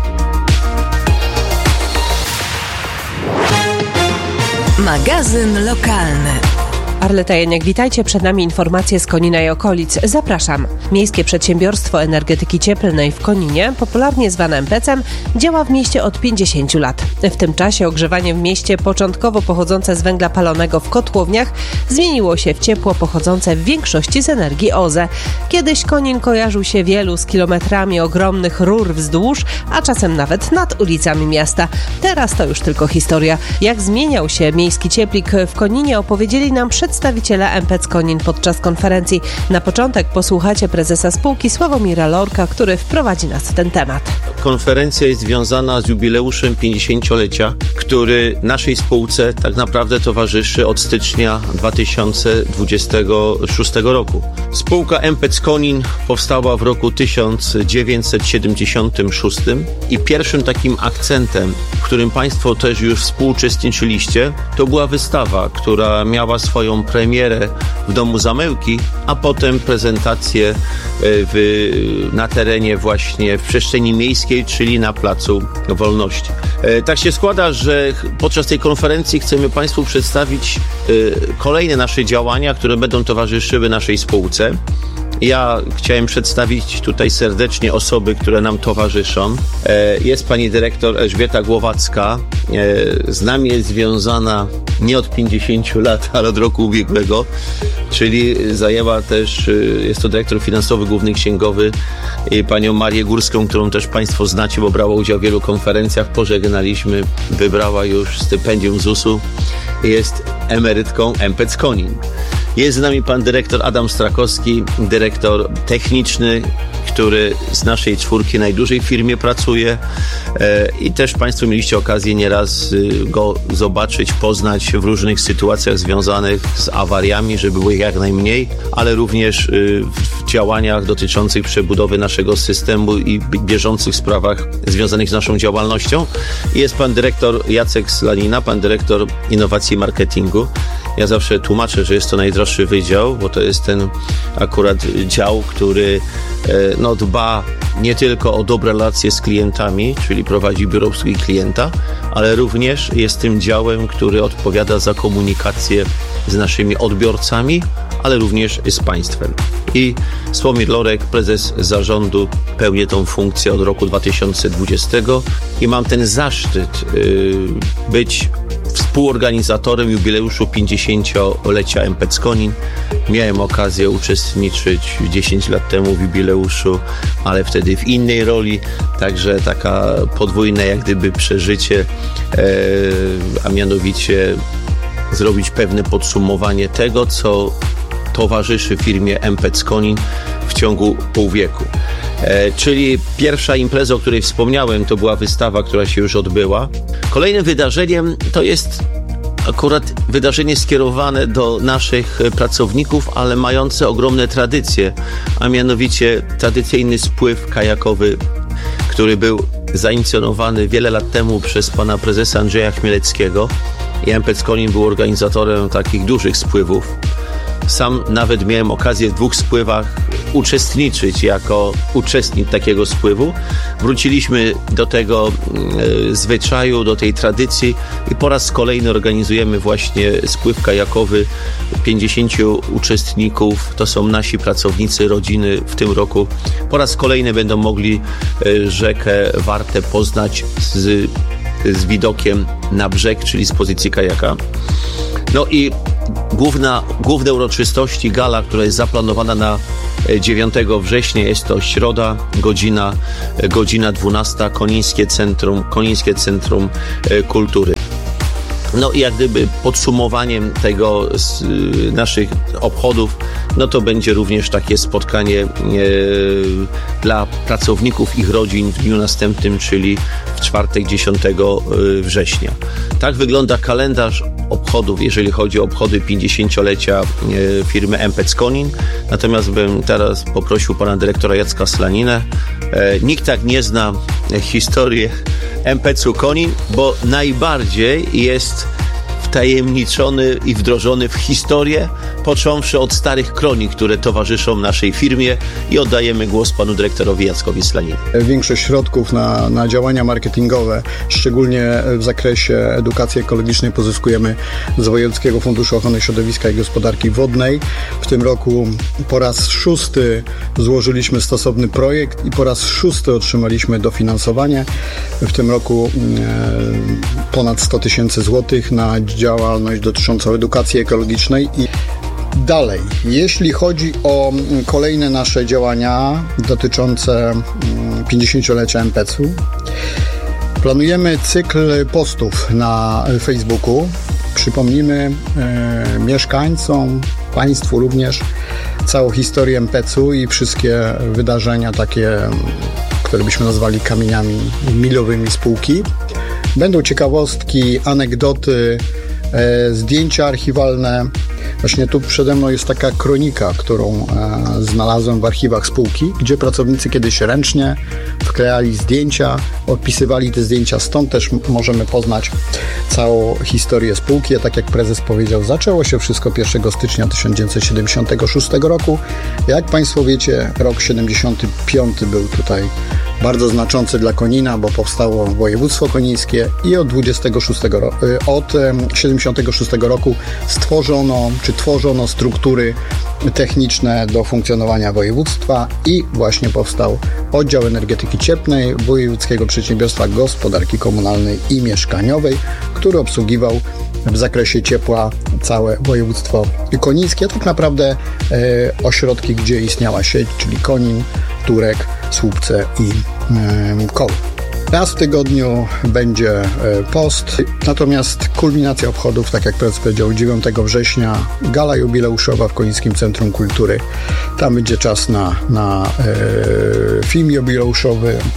Magazyn lokalny. Arleta Janiak, witajcie. Przed nami informacje z Konina i okolic. Zapraszam. Miejskie Przedsiębiorstwo Energetyki Cieplnej w Koninie, popularnie zwane em pe ce em, działa w mieście od pięćdziesięciu lat. W tym czasie ogrzewanie w mieście, początkowo pochodzące z węgla palonego w kotłowniach, zmieniło się w ciepło pochodzące w większości z energii O Z E. Kiedyś Konin kojarzył się wielu z kilometrami ogromnych rur wzdłuż, a czasem nawet nad ulicami miasta. Teraz to już tylko historia. Jak zmieniał się miejski cieplik w Koninie, opowiedzieli nam przedstawiciele em pe ce Konin podczas konferencji. Na początek posłuchacie prezesa spółki Sławomira Lorka, który wprowadzi nas w ten temat. Konferencja jest związana z jubileuszem pięćdziesięciolecia, który naszej spółce tak naprawdę towarzyszy od stycznia dwa tysiące dwudziestego szóstego roku. Spółka em pe ce Konin powstała w roku tysiąc dziewięćset siedemdziesiątym szóstym i pierwszym takim akcentem, w którym Państwo też już współuczestniczyliście, to była wystawa, która miała swoją pierwszą premierę w Domu Zamyłki, a potem prezentację w, na terenie właśnie w przestrzeni miejskiej, czyli na Placu Wolności. Tak się składa, że podczas tej konferencji chcemy Państwu przedstawić kolejne nasze działania, które będą towarzyszyły naszej spółce. Ja chciałem przedstawić tutaj serdecznie osoby, które nam towarzyszą. Jest pani dyrektor Elżbieta Głowacka. Z nami jest związana nie od pięćdziesięciu lat, ale od roku ubiegłego, czyli zajęła też, jest to dyrektor finansowy, główny księgowy, panią Marię Górską, którą też Państwo znacie, bo brała udział w wielu konferencjach. Pożegnaliśmy, wybrała już stypendium z usu. Jest emerytką M P E C Konin. Jest z nami pan dyrektor Adam Strakowski, dyrektor techniczny, który z naszej czwórki najdłużej w firmie pracuje e, i też Państwo mieliście okazję nieraz y, go zobaczyć, poznać w różnych sytuacjach związanych z awariami, żeby było ich jak najmniej, ale również y, w działaniach dotyczących przebudowy naszego systemu i bieżących sprawach związanych z naszą działalnością. I jest pan dyrektor Jacek Slanina, pan dyrektor innowacji i marketingu. Ja zawsze tłumaczę, że jest to najdroższy wydział, bo to jest ten akurat dział, który no, dba nie tylko o dobre relacje z klientami, czyli prowadzi biuro obsługi klienta, ale również jest tym działem, który odpowiada za komunikację z naszymi odbiorcami, ale również z państwem. I Sławomir Lorek, prezes zarządu, pełnię tą funkcję od roku dwa tysiące dwudziestego i mam ten zaszczyt yy, być współorganizatorem jubileuszu pięćdziesięciolecia M P E C Konin. Miałem okazję uczestniczyć dziesięć lat temu w jubileuszu, ale wtedy w innej roli, także taka podwójne jak gdyby przeżycie, e, a mianowicie zrobić pewne podsumowanie tego, co towarzyszy firmie M P E C Konin w ciągu pół wieku. E, czyli pierwsza impreza, o której wspomniałem, to była wystawa, która się już odbyła. Kolejnym wydarzeniem to jest akurat wydarzenie skierowane do naszych pracowników, ale mające ogromne tradycje, a mianowicie tradycyjny spływ kajakowy, który był zainicjowany wiele lat temu przez pana prezesa Andrzeja Chmieleckiego. I M P E C Konin był organizatorem takich dużych spływów. Sam nawet miałem okazję w dwóch spływach uczestniczyć jako uczestnik takiego spływu. Wróciliśmy do tego e, zwyczaju, do tej tradycji i po raz kolejny organizujemy właśnie spływ kajakowy. pięćdziesięciu uczestników, to są nasi pracownicy, rodziny w tym roku. Po raz kolejny będą mogli e, rzekę Wartę poznać z, z widokiem na brzeg, czyli z pozycji kajaka. No i Główna, główne uroczystości, gala, która jest zaplanowana na dziewiątego września, jest to środa, godzina, godzina dwunasta, Konińskie Centrum, Konińskie Centrum Kultury. No i jak gdyby podsumowaniem tego z y, naszych obchodów, no to będzie również takie spotkanie e, dla pracowników, ich rodzin w dniu następnym, czyli w czwartek dziesiątego września. Tak wygląda kalendarz obchodów, jeżeli chodzi o obchody pięćdziesięciolecia e, firmy M P E C Konin. Natomiast bym teraz poprosił pana dyrektora Jacka Slaninę. E, nikt tak nie zna historię M P E C Konin, bo najbardziej jest wtajemniczony i wdrożony w historię, począwszy od starych kronik, które towarzyszą naszej firmie, i oddajemy głos panu dyrektorowi Jackowi Slaninie. Większość środków na, na działania marketingowe, szczególnie w zakresie edukacji ekologicznej, pozyskujemy z Wojewódzkiego Funduszu Ochrony Środowiska i Gospodarki Wodnej. W tym roku po raz szósty złożyliśmy stosowny projekt i po raz szósty otrzymaliśmy dofinansowanie. W tym roku e, ponad sto tysięcy złotych na działalność dotyczącą edukacji ekologicznej. I dalej, jeśli chodzi o kolejne nasze działania dotyczące pięćdziesięciolecia M P E C u, planujemy cykl postów na Facebooku. Przypomnimy e, mieszkańcom, Państwu również całą historię M P E C u i wszystkie wydarzenia takie, które byśmy nazwali kamieniami milowymi spółki. Będą ciekawostki, anegdoty, e, zdjęcia archiwalne. Właśnie tu przede mną jest taka kronika, którą e, znalazłem w archiwach spółki, gdzie pracownicy kiedyś ręcznie wklejali zdjęcia, odpisywali te zdjęcia. Stąd też m- możemy poznać całą historię spółki. A tak jak prezes powiedział, zaczęło się wszystko pierwszego stycznia tysiąc dziewięćset siedemdziesiątego szóstego roku. Jak Państwo wiecie, rok siedemdziesiąty piąty był tutaj bardzo znaczący dla Konina, bo powstało województwo konińskie i od dwudziestego szóstego ro- od siedemdziesiątego szóstego roku stworzono, czy tworzono struktury techniczne do funkcjonowania województwa i właśnie powstał oddział energetyki cieplnej Wojewódzkiego Przedsiębiorstwa Gospodarki Komunalnej i Mieszkaniowej, który obsługiwał w zakresie ciepła całe województwo konińskie, tak naprawdę e, ośrodki, gdzie istniała sieć, czyli Konin, Turek, Słupce i e, Koło. Raz w tygodniu będzie e, post, natomiast kulminacja obchodów, tak jak prezes powiedział, dziewiątego września, gala jubileuszowa w Konińskim Centrum Kultury. Tam będzie czas na, na e, film jubileuszowy, e,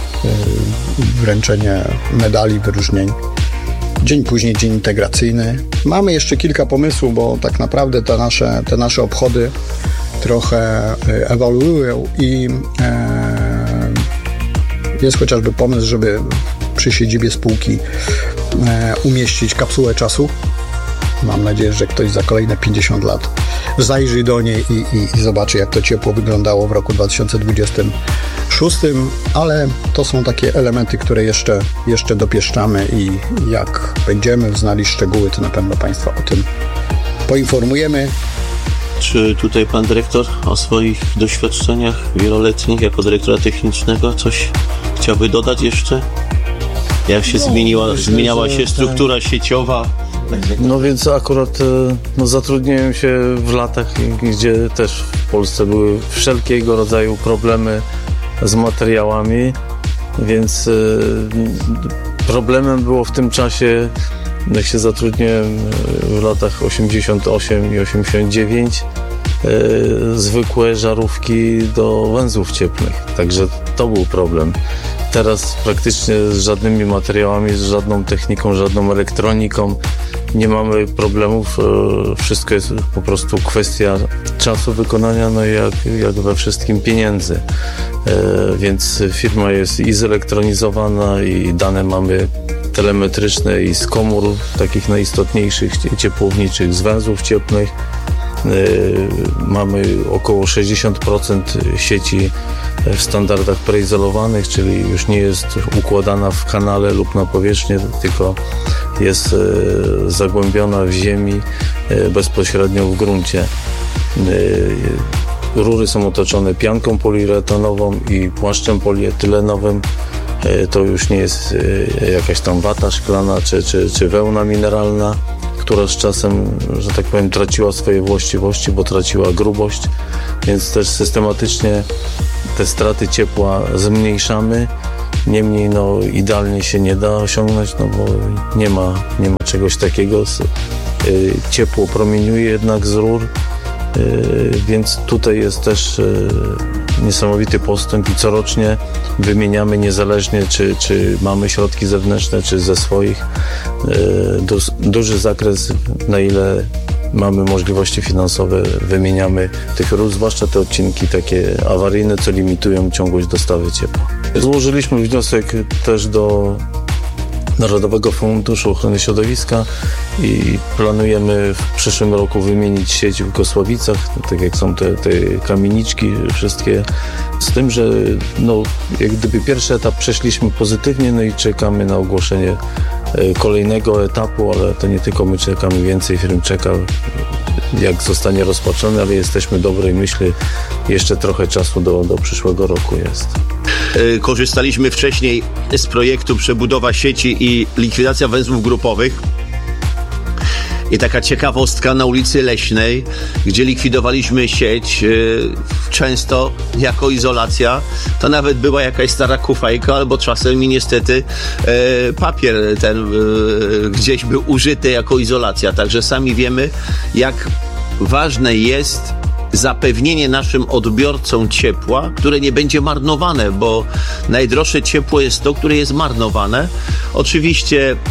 wręczenie medali, wyróżnień. Dzień później dzień integracyjny. Mamy jeszcze kilka pomysłów, bo tak naprawdę te nasze, te nasze obchody trochę ewoluują i e, jest chociażby pomysł, żeby przy siedzibie spółki e, umieścić kapsułę czasu. Mam nadzieję, że ktoś za kolejne pięćdziesiąt lat zajrzy do niej i, i, i zobaczy, jak to ciepło wyglądało w roku dwa tysiące dwudziestym szóstym, ale to są takie elementy, które jeszcze, jeszcze dopieszczamy i jak będziemy znali szczegóły, to na pewno Państwa o tym poinformujemy. Czy tutaj pan dyrektor o swoich doświadczeniach wieloletnich jako dyrektora technicznego coś chciałby dodać jeszcze? Jak się no, zmieniła, myślę, zmieniała się struktura ten... sieciowa? No więc akurat no, zatrudniłem się w latach, gdzie też w Polsce były wszelkiego rodzaju problemy z materiałami, więc y, problemem było w tym czasie, jak się zatrudniłem w latach osiemdziesiątym ósmym i osiemdziesiątym dziewiątym, y, zwykłe żarówki do węzłów cieplnych, także to był problem. Teraz praktycznie z żadnymi materiałami, z żadną techniką, żadną elektroniką nie mamy problemów. Wszystko jest po prostu kwestia czasu wykonania, no i jak, jak we wszystkim pieniędzy. Więc firma jest i zelektronizowana i dane mamy telemetryczne i z komór takich najistotniejszych ciepłowniczych, z węzłów cieplnych. Mamy około sześćdziesiąt procent sieci w standardach preizolowanych, czyli już nie jest układana w kanale lub na powierzchni, tylko jest zagłębiona w ziemi bezpośrednio w gruncie. Rury są otoczone pianką poliuretanową i płaszczem polietylenowym. To już nie jest jakaś tam wata szklana czy, czy, czy wełna mineralna, która z czasem, że tak powiem, traciła swoje właściwości, bo traciła grubość, więc też systematycznie te straty ciepła zmniejszamy. Niemniej no, idealnie się nie da osiągnąć, no bo nie ma, nie ma czegoś takiego. Ciepło promieniuje jednak z rur, więc tutaj jest też niesamowity postęp i corocznie wymieniamy niezależnie, czy, czy mamy środki zewnętrzne, czy ze swoich, du, duży zakres, na ile mamy możliwości finansowe, wymieniamy tych rur, zwłaszcza te odcinki takie awaryjne, co limitują ciągłość dostawy ciepła. Złożyliśmy wniosek też do Narodowego Funduszu Ochrony Środowiska i planujemy w przyszłym roku wymienić sieć w Gosławicach, tak jak są te, te kamieniczki wszystkie, z tym, że no, jak gdyby pierwszy etap przeszliśmy pozytywnie, no i czekamy na ogłoszenie kolejnego etapu, ale to nie tylko my czekamy, więcej firm czeka, jak zostanie rozpoczęty, ale jesteśmy dobrej myśli, jeszcze trochę czasu do, do przyszłego roku jest. Korzystaliśmy wcześniej z projektu przebudowa sieci i likwidacja węzłów grupowych. I taka ciekawostka na ulicy Leśnej, gdzie likwidowaliśmy sieć, yy, często jako izolacja, to nawet była jakaś stara kufajka, albo czasem i niestety yy, papier ten yy, gdzieś był użyty jako izolacja. Także sami wiemy, jak ważne jest zapewnienie naszym odbiorcom ciepła, które nie będzie marnowane, bo najdroższe ciepło jest to, które jest marnowane. Oczywiście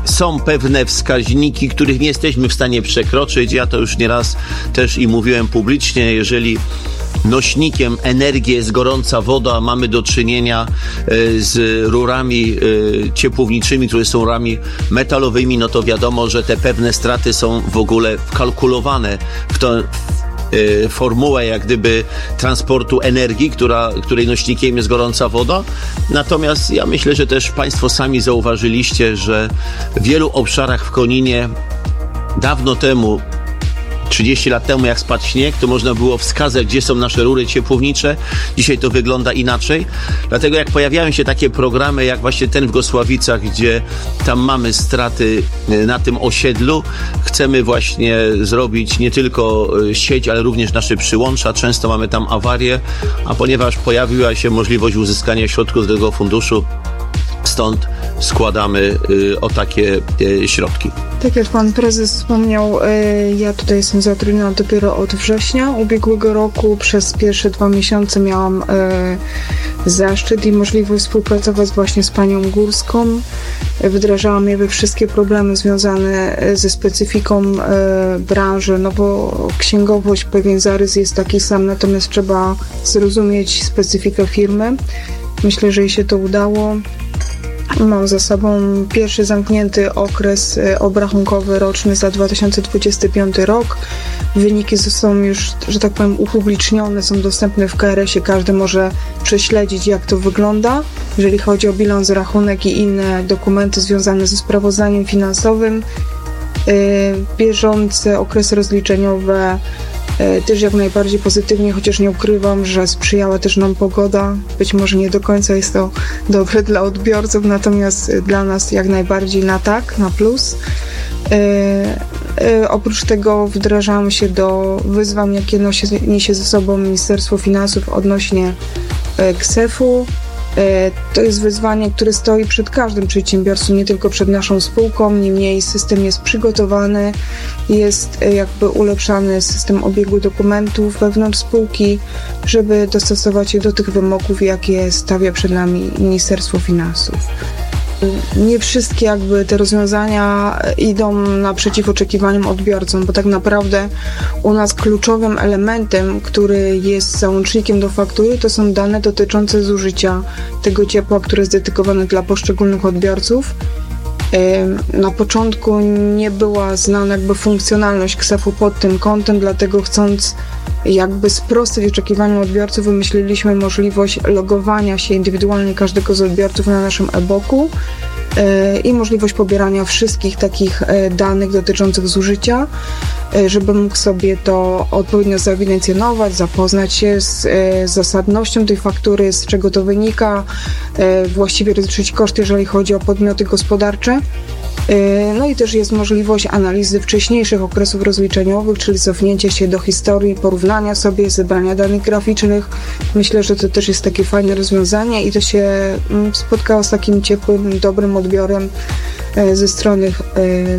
są pewne wskaźniki, których nie jesteśmy w stanie przekroczyć. Ja to już nieraz też i mówiłem publicznie, jeżeli nośnikiem energii jest gorąca woda, mamy do czynienia z rurami ciepłowniczymi, które są rurami metalowymi, no to wiadomo, że te pewne straty są w ogóle wkalkulowane w to formułę jak gdyby transportu energii, która, której nośnikiem jest gorąca woda. Natomiast ja myślę, że też Państwo sami zauważyliście, że w wielu obszarach w Koninie dawno temu, trzydzieści lat temu, jak spadł śnieg, to można było wskazać, gdzie są nasze rury ciepłownicze. Dzisiaj to wygląda inaczej. Dlatego jak pojawiają się takie programy, jak właśnie ten w Gosławicach, gdzie tam mamy straty na tym osiedlu, chcemy właśnie zrobić nie tylko sieć, ale również nasze przyłącza. Często mamy tam awarie, a ponieważ pojawiła się możliwość uzyskania środków z tego funduszu, stąd składamy y, o takie y, środki. Tak jak pan prezes wspomniał, y, ja tutaj jestem zatrudniona dopiero od września ubiegłego roku. Przez pierwsze dwa miesiące miałam y, zaszczyt i możliwość współpracować właśnie z panią Górską. Wdrażałam jakby wszystkie problemy związane ze specyfiką y, branży, no bo księgowość, pewien zarys jest taki sam, natomiast trzeba zrozumieć specyfikę firmy. Myślę, że jej się to udało. Mam za sobą pierwszy zamknięty okres obrachunkowy roczny za dwa tysiące dwudziesty piąty rok. Wyniki są już, że tak powiem, upublicznione, są dostępne w K R S ie. Każdy może prześledzić, jak to wygląda, jeżeli chodzi o bilans, rachunek i inne dokumenty związane ze sprawozdaniem finansowym. Bieżące okresy rozliczeniowe też jak najbardziej pozytywnie, chociaż nie ukrywam, że sprzyjała też nam pogoda. Być może nie do końca jest to dobre dla odbiorców, natomiast dla nas jak najbardziej na tak, na plus. E, e, oprócz tego wdrażamy się do wyzwań, jakie nosi, niesie ze sobą Ministerstwo Finansów odnośnie e, ksefu. To jest wyzwanie, które stoi przed każdym przedsiębiorcą, nie tylko przed naszą spółką. Niemniej system jest przygotowany, jest jakby ulepszany system obiegu dokumentów wewnątrz spółki, żeby dostosować się do tych wymogów, jakie stawia przed nami Ministerstwo Finansów. Nie wszystkie jakby te rozwiązania idą naprzeciw oczekiwaniom odbiorcom, bo tak naprawdę u nas kluczowym elementem, który jest załącznikiem do faktury, to są dane dotyczące zużycia tego ciepła, które jest dedykowane dla poszczególnych odbiorców. Na początku nie była znana jakby funkcjonalność ksefu pod tym kątem, dlatego chcąc jakby sprostać oczekiwaniom odbiorców, wymyśliliśmy możliwość logowania się indywidualnie każdego z odbiorców na naszym e-boku i możliwość pobierania wszystkich takich danych dotyczących zużycia, żeby mógł sobie to odpowiednio zaewidencjonować, zapoznać się z zasadnością tej faktury, z czego to wynika, właściwie rozliczyć koszty, jeżeli chodzi o podmioty gospodarcze. No i też jest możliwość analizy wcześniejszych okresów rozliczeniowych, czyli cofnięcie się do historii, porównania sobie, zebrania danych graficznych. Myślę, że to też jest takie fajne rozwiązanie i to się spotkało z takim ciepłym, dobrym odbiorem ze strony